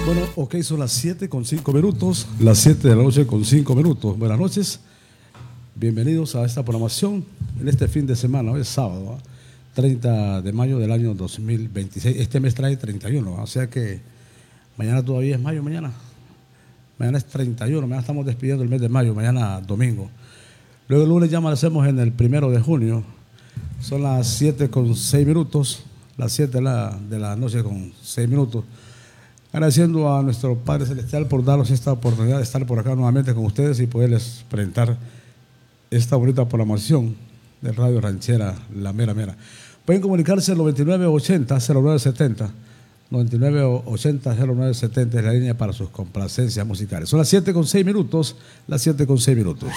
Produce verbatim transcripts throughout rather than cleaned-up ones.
Bueno, ok, son las siete con cinco minutos, las siete de la noche con cinco minutos. Buenas noches, bienvenidos a esta programación en este fin de semana. Hoy es sábado, ¿eh? treinta de mayo del año dos mil veintiséis. Este mes trae treinta y uno, ¿eh? O sea que mañana todavía es mayo, mañana. Mañana es treinta y uno, mañana estamos despidiendo el mes de mayo, mañana domingo. Luego el lunes ya amanecemos en el primero de junio. Son las siete con seis minutos, las siete de la, de la noche con seis minutos. Agradeciendo a nuestro Padre Celestial por darnos esta oportunidad de estar por acá nuevamente con ustedes y poderles presentar esta bonita programación de Radio Ranchera La Mera Mera. Pueden comunicarse al noventa y nueve ochenta cero nueve setenta. noventa y nueve ochenta cero nueve setenta es la línea para sus complacencias musicales. Son las siete con seis minutos, las siete con seis minutos.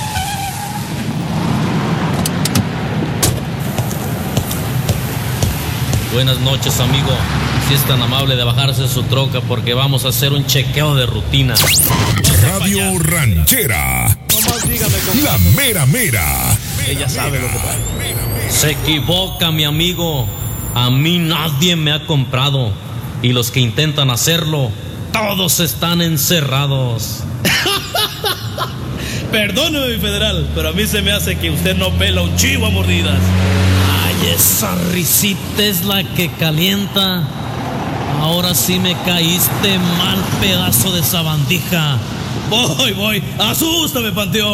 Buenas noches, amigo. Si es tan amable de bajarse su troca porque vamos a hacer un chequeo de rutina. Radio Ranchera. La Mera Mera. Ella sabe lo que pasa. Se equivoca, mi amigo. A mí nadie me ha comprado. Y los que intentan hacerlo, todos están encerrados. Perdóneme, mi federal, pero a mí se me hace que usted no pela un chivo a mordidas. Ay, esa risita es la que calienta. Ahora sí me caíste mal, pedazo de sabandija. Voy, voy, asústame, Panteón.